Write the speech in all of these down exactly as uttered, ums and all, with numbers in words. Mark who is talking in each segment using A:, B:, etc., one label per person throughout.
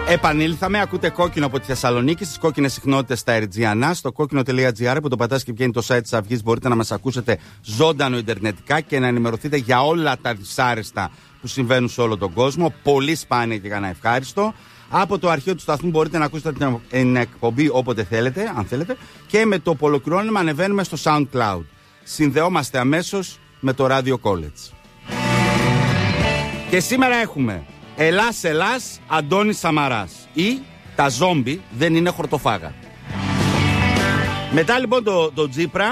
A: Επανήλθαμε, ακούτε Κόκκινο από τη Θεσσαλονίκη, στις κόκκινες συχνότητες στα Ερτζιανά, στο κόκκινο τελεία τζι άρ που το πατάς και βγαίνει το site της Αυγής. Μπορείτε να μας ακούσετε ζωντανό ιντερνετικά και να ενημερωθείτε για όλα τα δυσάρεστα που συμβαίνουν σε όλο τον κόσμο. Πολύ σπάνια και κανένα ευχάριστο. Από το αρχείο του σταθμού μπορείτε να ακούσετε την εκπομπή όποτε θέλετε, αν θέλετε. Και με το που ολοκληρώνουμε ανεβαίνουμε στο SoundCloud. Συνδεόμαστε αμέσως με το Radio College. Και σήμερα έχουμε Ελλάς, Ελλάς, Αντώνης Σαμαράς ή τα ζόμπι δεν είναι χορτοφάγα. Μετά λοιπόν το, το Τζίπρα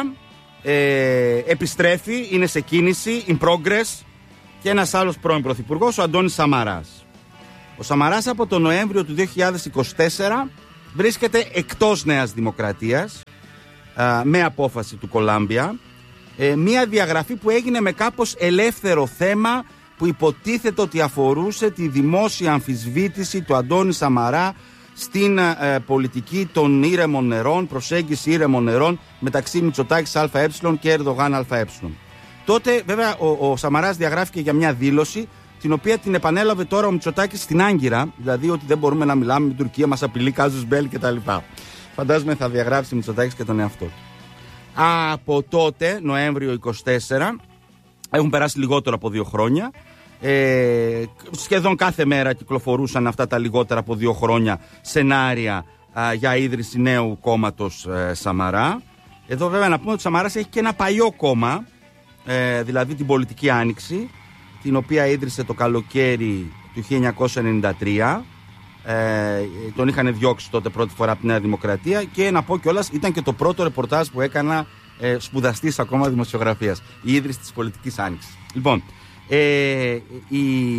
A: ε, επιστρέφει, είναι σε κίνηση, in progress, και ένας άλλος πρώην πρωθυπουργός, ο Αντώνης Σαμαράς. Ο Σαμαράς από τον Νοέμβριο του δύο χιλιάδες είκοσι τέσσερα βρίσκεται εκτός Νέας Δημοκρατίας α, με απόφαση του Κολάμπια, ε, μια διαγραφή που έγινε με κάπως ελεύθερο θέμα που υποτίθεται ότι αφορούσε τη δημόσια αμφισβήτηση του Αντώνη Σαμαρά στην ε, πολιτική των ήρεμων νερών, προσέγγιση ήρεμων νερών μεταξύ Μητσοτάκης ΑΕ και Ερντογάν ΑΕ. Τότε βέβαια ο, ο Σαμαράς διαγράφηκε για μια δήλωση την οποία την επανέλαβε τώρα ο Μητσοτάκης στην Άγκυρα, δηλαδή ότι δεν μπορούμε να μιλάμε με την Τουρκία, μας απειλεί κάζους μπέλ κτλ. Φαντάζομαι θα διαγράψει ο Μητσοτάκης και τον εαυτό του. Από τότε, Νοέμβριο είκοσι τέσσερα, έχουν περάσει λιγότερο από δύο χρόνια. Ε, σχεδόν κάθε μέρα κυκλοφορούσαν αυτά τα λιγότερα από δύο χρόνια σενάρια α, για ίδρυση νέου κόμματος ε, Σαμαρά. Εδώ βέβαια να πούμε ότι ο Σαμαράς έχει και ένα παλιό κόμμα, ε, δηλαδή την Πολιτική Άνοιξη, την οποία ίδρυσε το καλοκαίρι του χίλια εννιακόσια ενενήντα τρία. Ε, τον είχαν διώξει τότε πρώτη φορά από τη Νέα Δημοκρατία και να πω κιόλας ήταν και το πρώτο ρεπορτάζ που έκανα ε, σπουδαστής ακόμα δημοσιογραφίας, η ίδρυση της Πολιτικής Άνοιξης. Λοιπόν, ε, η,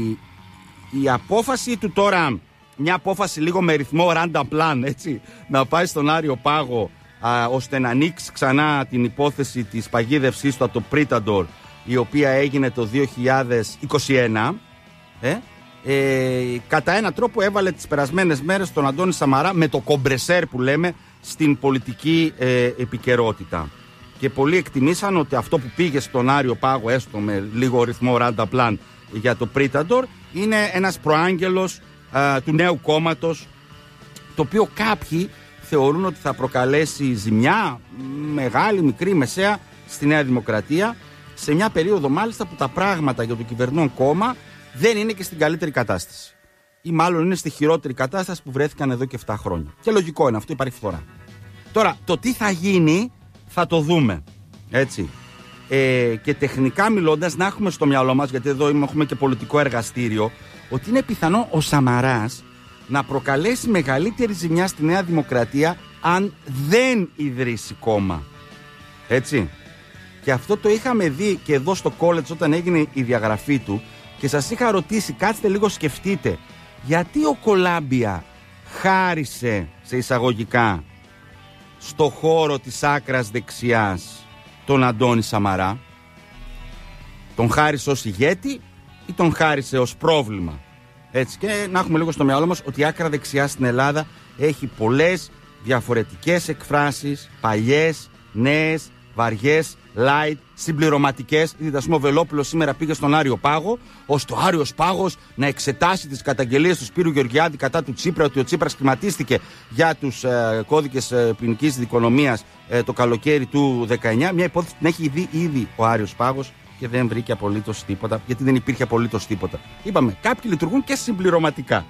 A: η απόφαση του τώρα, μια απόφαση λίγο με ρυθμό random plan, έτσι, να πάει στον Άριο Πάγο α, ώστε να ανοίξει ξανά την υπόθεση της παγίδευσής του από το Πρίταντορ, η οποία έγινε το δύο χιλιάδες είκοσι ένα, ε, ε, κατά έναν τρόπο έβαλε τις περασμένες μέρες τον Αντώνη Σαμαρά με το κομπρεσέρ που λέμε στην πολιτική ε, επικαιρότητα. Και πολλοί εκτιμήσαν ότι αυτό που πήγε στον Άριο Πάγο, έστω με λίγο ρυθμό ρανταπλάν για το Πρίταντορ, είναι ένας προάγγελος α, του νέου κόμματος, το οποίο κάποιοι θεωρούν ότι θα προκαλέσει ζημιά, μεγάλη, μικρή, μεσαία, στη Νέα Δημοκρατία, σε μια περίοδο μάλιστα που τα πράγματα για το κυβερνών κόμμα δεν είναι και στην καλύτερη κατάσταση. Ή μάλλον είναι στη χειρότερη κατάσταση που βρέθηκαν εδώ και επτά χρόνια. Και λογικό είναι αυτό, υπάρχει φθορά. Τώρα, το τι θα γίνει θα το δούμε. Έτσι. Ε, και τεχνικά μιλώντας, να έχουμε στο μυαλό μας, γιατί εδώ έχουμε και πολιτικό εργαστήριο, ότι είναι πιθανό ο Σαμαράς να προκαλέσει μεγαλύτερη ζημιά στη Νέα Δημοκρατία αν δεν ιδρύσει κόμμα. Έτσι. Και αυτό το είχαμε δει και εδώ στο college όταν έγινε η διαγραφή του και σας είχα ρωτήσει, κάτσετε λίγο σκεφτείτε, γιατί ο Κολάμπια χάρισε σε εισαγωγικά στο χώρο της άκρας δεξιάς τον Αντώνη Σαμαρά? Τον χάρισε ως ηγέτη ή τον χάρισε ως πρόβλημα? Έτσι, και να έχουμε λίγο στο μυαλό μας ότι η άκρα δεξιά στην Ελλάδα έχει πολλές διαφορετικές εκφράσεις, παλιές, νέες, βαριές, light, συμπληρωματικές. Είδατε, ας πούμε, ο Βελόπουλος σήμερα πήγε στον Άριο Πάγο, ώστε ο Άριος Πάγος να εξετάσει τις καταγγελίες του Σπύρου Γεωργιάδη κατά του Τσίπρα, ότι ο Τσίπρας κλιματίστηκε για τους ε, κώδικες ε, ποινικής δικονομίας ε, το καλοκαίρι του δεκαεννιά. Μια υπόθεση την έχει δει ήδη ο Άριος Πάγος και δεν βρήκε απολύτως τίποτα, γιατί δεν υπήρχε απολύτως τίποτα. Είπαμε, κάποιοι λειτουργούν και συμπληρωματικά.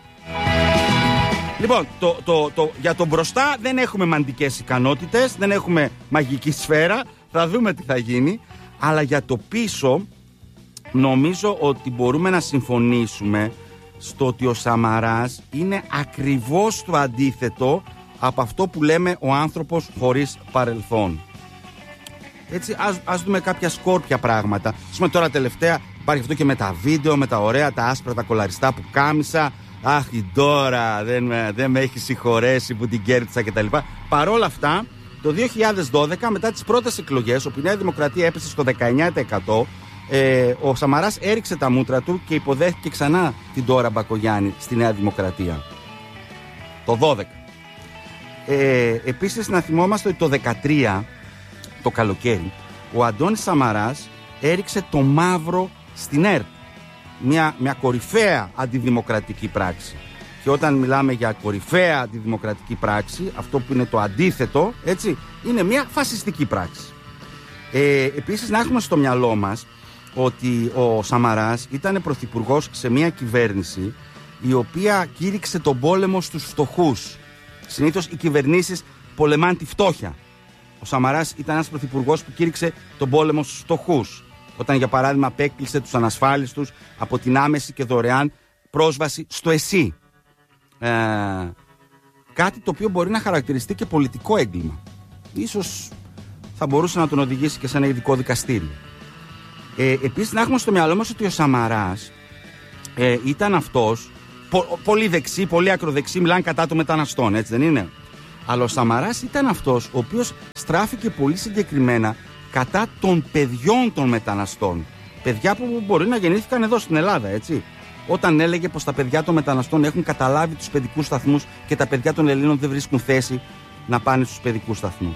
A: Λοιπόν, το, το, το, για το μπροστά δεν έχουμε μαντικές ικανότητες, δεν έχουμε μαγική σφαίρα, θα δούμε τι θα γίνει, αλλά για το πίσω νομίζω ότι μπορούμε να συμφωνήσουμε στο ότι ο Σαμαράς είναι ακριβώς το αντίθετο από αυτό που λέμε ο άνθρωπος χωρίς παρελθόν. Έτσι, ας, ας δούμε κάποια σκόρπια πράγματα. Ας πούμε τώρα τελευταία υπάρχει αυτό και με τα βίντεο, με τα ωραία, τα άσπρα, τα κολαριστά που κάμισα. Αχ, η Ντόρα δεν με, δεν με έχει συγχωρέσει που την κέρδισα κτλ. Παρ' όλα αυτά, το δύο χιλιάδες δώδεκα, μετά τις πρώτες εκλογές, όπου η Νέα Δημοκρατία έπεσε στο δεκαεννιά τοις εκατό, ε, ο Σαμαράς έριξε τα μούτρα του και υποδέχθηκε ξανά την Ντόρα Μπακογιάννη στη Νέα Δημοκρατία. Το δώδεκα. Ε, επίσης, να θυμόμαστε ότι το δεκατρία, το καλοκαίρι, ο Αντώνης Σαμαράς έριξε το μαύρο στην ΕΡΤ. Μια, μια κορυφαία αντιδημοκρατική πράξη. Και όταν μιλάμε για κορυφαία αντιδημοκρατική πράξη, αυτό που είναι το αντίθετο, έτσι, είναι μια φασιστική πράξη. Ε, επίσης, να έχουμε στο μυαλό μας ότι ο Σαμαράς ήταν πρωθυπουργός σε μια κυβέρνηση η οποία κήρυξε τον πόλεμο στους φτωχούς. Συνήθως οι κυβερνήσεις πολεμάνε τη φτώχεια. Ο Σαμαράς ήταν ένας πρωθυπουργός που κήρυξε τον πόλεμο στους φτωχούς. Όταν, για παράδειγμα, απέκλεισε τους ανασφάλιστους από την άμεση και δωρεάν πρόσβαση στο ΕΣΥ. Ε, κάτι το οποίο μπορεί να χαρακτηριστεί και πολιτικό έγκλημα. Ίσως θα μπορούσε να τον οδηγήσει και σε ένα ειδικό δικαστήριο. Ε, επίσης, να έχουμε στο μυαλό μας ότι ο Σαμαράς ε, ήταν αυτός, πο, πολύ δεξί, πολύ ακροδεξί, μιλάνε κατά των μεταναστών, έτσι δεν είναι? Αλλά ο Σαμαράς ήταν αυτός ο οποίος στράφηκε πολύ συγκεκριμένα κατά των παιδιών των μεταναστών. Παιδιά που μπορεί να γεννήθηκαν εδώ στην Ελλάδα, έτσι. Όταν έλεγε πως τα παιδιά των μεταναστών έχουν καταλάβει τους παιδικούς σταθμούς και τα παιδιά των Ελλήνων δεν βρίσκουν θέση να πάνε στους παιδικούς σταθμούς.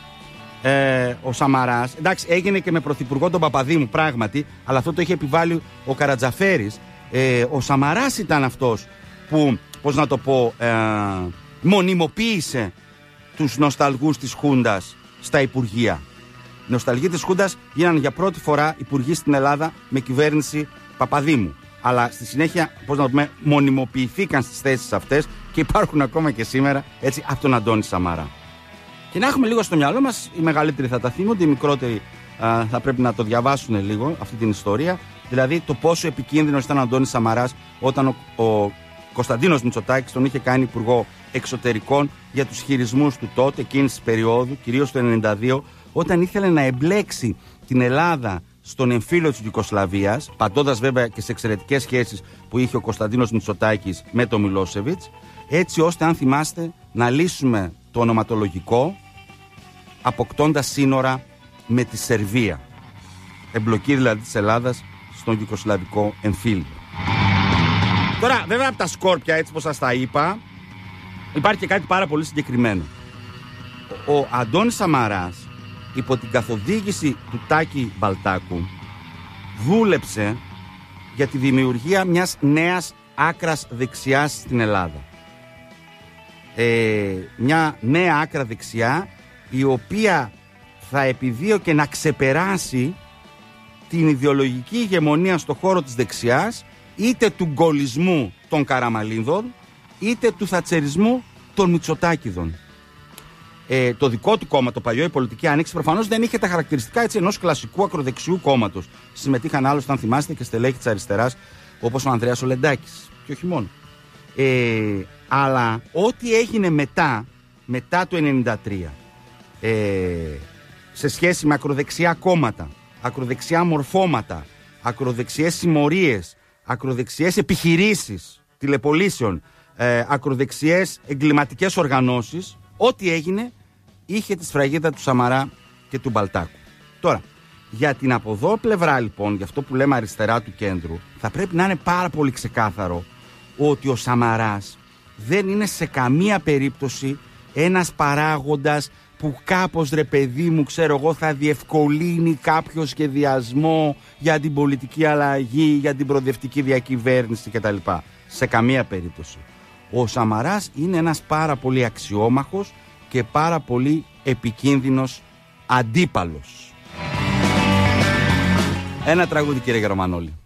A: Ε, ο Σαμαράς, εντάξει, έγινε και με πρωθυπουργό τον Παπαδήμου πράγματι, αλλά αυτό το είχε επιβάλει ο Καρατζαφέρης. Ε, ο Σαμαράς ήταν αυτός που, πώς να το πω, ε, μονιμοποίησε τους νοσταλγούς της Χούντας στα Υπουργεία. Οι νοσταλγοί της Χούντας γίνανε για πρώτη φορά υπουργοί στην Ελλάδα με κυβέρνηση Παπαδήμου. Αλλά στη συνέχεια, πώς να το πούμε, μονιμοποιηθήκαν στις θέσεις αυτές και υπάρχουν ακόμα και σήμερα, έτσι, από τον Αντώνη Σαμαρά. Και να έχουμε λίγο στο μυαλό μας, οι μεγαλύτεροι θα τα θυμούνται, οι μικρότεροι α, θα πρέπει να το διαβάσουν λίγο αυτή την ιστορία. Δηλαδή το πόσο επικίνδυνος ήταν ο Αντώνης Σαμαράς όταν ο, ο Κωνσταντίνος Μητσοτάκης τον είχε κάνει υπουργό εξωτερικών για τους χειρισμούς του τότε, εκείνης της περίοδου, κυρίως το ενενήντα δύο, όταν ήθελε να εμπλέξει την Ελλάδα στον εμφύλιο της Ιουγκοσλαβίας, παντώντας βέβαια και σε εξαιρετικές σχέσεις που είχε ο Κωνσταντίνος Μητσοτάκης με τον Μιλόσεβιτς, έτσι ώστε, αν θυμάστε, να λύσουμε το ονοματολογικό, αποκτώντας σύνορα με τη Σερβία. Εμπλοκή δηλαδή της Ελλάδας στον Ιουγκοσλαβικό εμφύλιο. Τώρα, βέβαια, από τα σκόρπια, έτσι πως σας τα είπα, υπάρχει και κάτι πάρα πολύ συγκεκριμένο. Ο, ο Αντώνης Σαμαράς, υπό την καθοδήγηση του Τάκη Μπαλτάκου, δούλεψε για τη δημιουργία μιας νέας άκρας δεξιάς στην Ελλάδα. Ε, μια νέα άκρα δεξιά, η οποία θα επιδίωκε να ξεπεράσει την ιδεολογική ηγεμονία στο χώρο της δεξιάς, είτε του γκολισμού των Καραμαλίνδων, είτε του θατσερισμού των Μητσοτάκηδων. Ε, το δικό του κόμμα, το παλιό, η Πολιτική Άνοιξη, προφανώς δεν είχε τα χαρακτηριστικά, έτσι, ενός κλασικού ακροδεξιού κόμματος. Συμμετείχαν άλλωστε, αν θυμάστε, και στελέχη της αριστεράς, όπως ο Ανδρέας ο Λεντάκης. Και όχι μόνο. Ε, αλλά ό,τι έγινε μετά, μετά το ενενήντα τρία, ε, σε σχέση με ακροδεξιά κόμματα, ακροδεξιά μορφώματα, ακροδεξιές συμμορίες, ακροδεξιές επιχειρήσεις τηλεπολίσεων, ε, ακροδεξιές εγκληματικές οργανώσεις, ό,τι έγινε είχε τη σφραγίδα του Σαμαρά και του Μπαλτάκου. Τώρα, για την από εδώ πλευρά, λοιπόν, για αυτό που λέμε αριστερά του κέντρου, θα πρέπει να είναι πάρα πολύ ξεκάθαρο ότι ο Σαμαράς δεν είναι σε καμία περίπτωση ένας παράγοντας που κάπως, ρε παιδί μου, ξέρω εγώ, θα διευκολύνει κάποιο σχεδιασμό για την πολιτική αλλαγή, για την προοδευτική διακυβέρνηση κτλ. Σε καμία περίπτωση. Ο Σαμαράς είναι ένας πάρα πολύ αξιόμαχος και πάρα πολύ επικίνδυνος αντίπαλος. Ένα τραγούδι, κύριε Γερομανόλη.